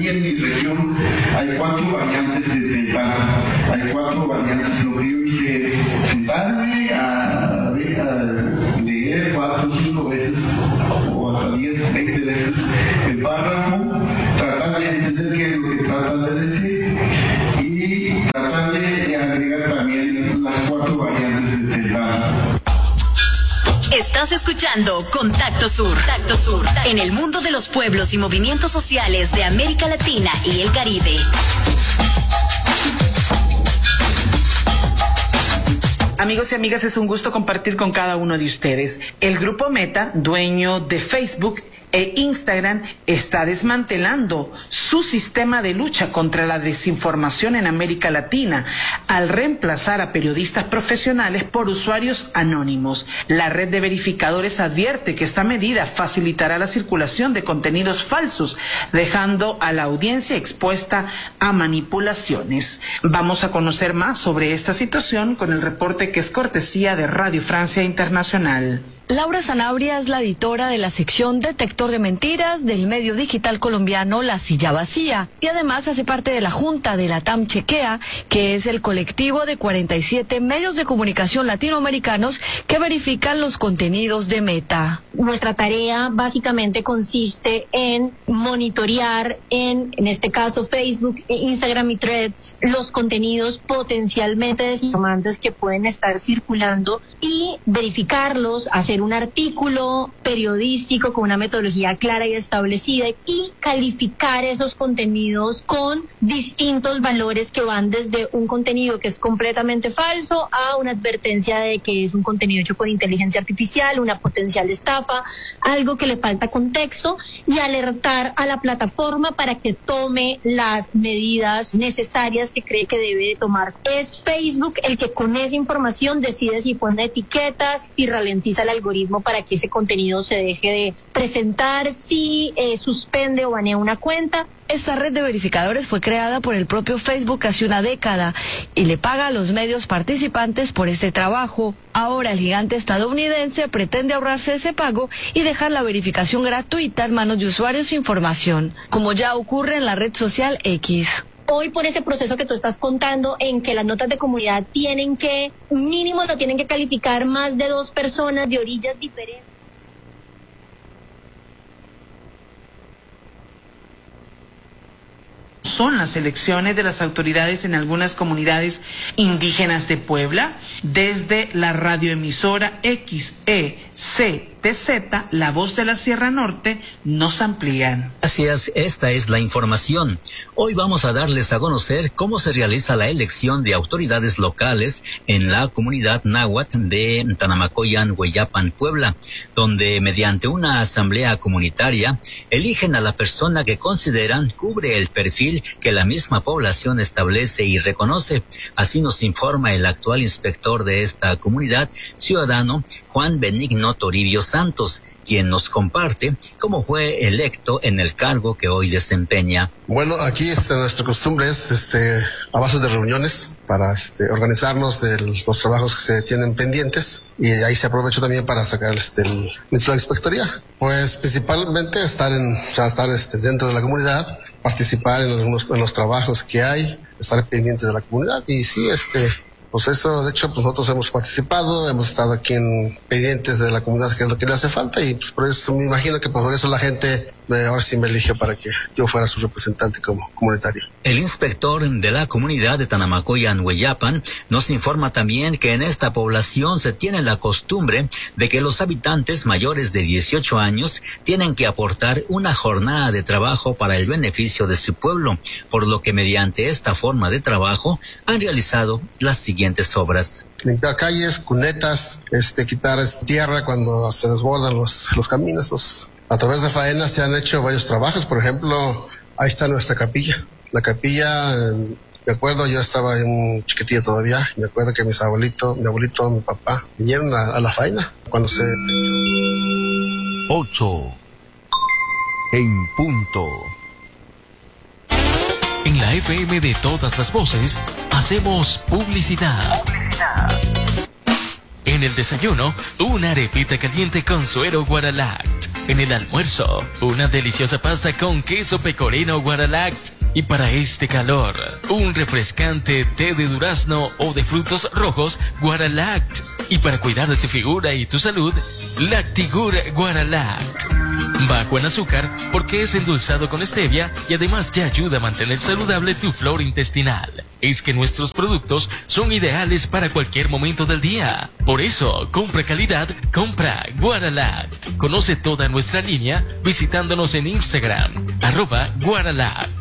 aquí en mi región hay 4 variantes de Celtal. Hay 4 variantes. Lo que yo hice es sentarme a leer 4 o 5 veces, o hasta 10, 20 veces el párrafo, tratar de entender qué es lo que tratan de decir y tratar de agregar también las 4 variantes de Celtal. Estás escuchando Contacto Sur. Contacto Sur, en el mundo de los pueblos y movimientos sociales de América Latina y el Caribe. Amigos y amigas, es un gusto compartir con cada uno de ustedes. El Grupo Meta, dueño de Facebook e Instagram, está desmantelando su sistema de lucha contra la desinformación en América Latina al reemplazar a periodistas profesionales por usuarios anónimos. La red de verificadores advierte que esta medida facilitará la circulación de contenidos falsos, dejando a la audiencia expuesta a manipulaciones. Vamos a conocer más sobre esta situación con el reporte que es cortesía de Radio Francia Internacional. Laura Sanabria es la editora de la sección Detector de Mentiras del medio digital colombiano La Silla Vacía y además hace parte de la Junta de Latam Chequea, que es el colectivo de 47 medios de comunicación latinoamericanos que verifican los contenidos de Meta. Nuestra tarea básicamente consiste en monitorear en este caso Facebook, Instagram y Threads, los contenidos potencialmente desinformantes que pueden estar circulando y verificarlos, hacer un artículo periodístico con una metodología clara y establecida y calificar esos contenidos con distintos valores que van desde un contenido que es completamente falso a una advertencia de que es un contenido hecho con inteligencia artificial, una potencial estafa, algo que le falta contexto, y alertar a la plataforma para que tome las medidas necesarias que cree que debe de tomar. Es Facebook el que con esa información decide si pone etiquetas y ralentiza el algoritmo para que ese contenido se deje de presentar, si suspende o banea una cuenta. Esta red de verificadores fue creada por el propio Facebook hace una década y le paga a los medios participantes por este trabajo. Ahora el gigante estadounidense pretende ahorrarse ese pago y dejar la verificación gratuita en manos de usuarios sin información, como ya ocurre en la red social X. Hoy por ese proceso que tú estás contando, en que las notas de comunidad tienen que, mínimo lo tienen que calificar más de 2 personas de orillas diferentes. Son las elecciones de las autoridades en algunas comunidades indígenas de Puebla. Desde la radioemisora XECTZ, La Voz de la Sierra Norte, nos amplían. Gracias, esta es la información. Hoy vamos a darles a conocer cómo se realiza la elección de autoridades locales en la comunidad náhuatl de Tanamacoyan, Hueyapan, Puebla, donde mediante una asamblea comunitaria eligen a la persona que consideran cubre el perfil que la misma población establece y reconoce. Así nos informa el actual inspector de esta comunidad, ciudadano Juan Benigno Toribio Santos, quien nos comparte cómo fue electo en el cargo que hoy desempeña. Bueno, aquí nuestra costumbre es a base de reuniones para organizarnos de los trabajos que se tienen pendientes, y ahí se aprovecha también para sacar la inspectoría. Pues principalmente estar dentro de la comunidad, participar en los trabajos que hay, estar pendiente de la comunidad. Y sí, pues eso, de hecho, pues nosotros hemos participado, hemos estado aquí pendientes de la comunidad, que es lo que le hace falta, y pues por eso me imagino que por eso la gente ahora sí me eligió para que yo fuera su representante como comunitario. El inspector de la comunidad de Tanamacoyan, Hueyapan, nos informa también que en esta población se tiene la costumbre de que los habitantes mayores de 18 años tienen que aportar una jornada de trabajo para el beneficio de su pueblo, por lo que mediante esta forma de trabajo han realizado las siguientes obras. Limpiar calles, cunetas, quitar tierra cuando se desbordan los caminos. A través de faenas se han hecho varios trabajos. Por ejemplo, ahí está nuestra capilla. La capilla, me acuerdo, yo estaba un chiquitillo todavía, me acuerdo que mi abuelito, mi papá, vinieron a la faena cuando se... 8 en punto. En la FM de todas las voces, hacemos publicidad. En el desayuno, una arepita caliente con suero Guaralact. En el almuerzo, una deliciosa pasta con queso pecorino Guaralact. Y para este calor, un refrescante té de durazno o de frutos rojos Guaralact. Y para cuidar de tu figura y tu salud, Lactigur Guaralact. Bajo en azúcar porque es endulzado con stevia y además te ayuda a mantener saludable tu flora intestinal. Es que nuestros productos son ideales para cualquier momento del día. Por eso, compra calidad, compra Guaralact. Conoce toda nuestra línea visitándonos en Instagram, @Guaralact.